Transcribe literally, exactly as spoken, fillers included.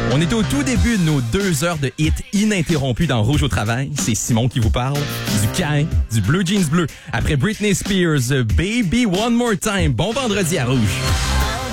On est au tout début de nos deux heures de hits ininterrompus dans Rouge au travail. C'est Simon qui vous parle. Du Cain, du Blue Jeans Bleu. Après Britney Spears, Baby One More Time. Bon vendredi à Rouge.